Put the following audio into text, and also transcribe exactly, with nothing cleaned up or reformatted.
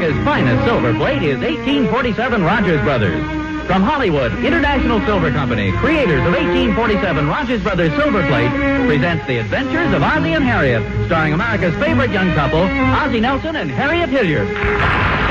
America's finest silver plate is eighteen forty-seven Rogers Brothers. From Hollywood, International Silver Company, creators of eighteen forty-seven Rogers Brothers Silver Plate, presents The Adventures of Ozzie and Harriet, starring America's favorite young couple, Ozzie Nelson and Harriet Hilliard.